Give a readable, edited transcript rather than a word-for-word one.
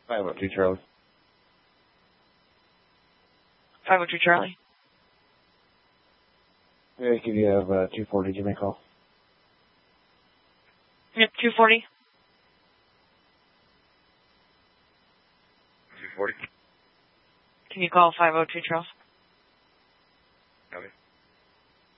502 Charlie. 502 Charlie. Yeah, could you have 240 give me a call? Yep, 240. 240. Can you call 502 Charles?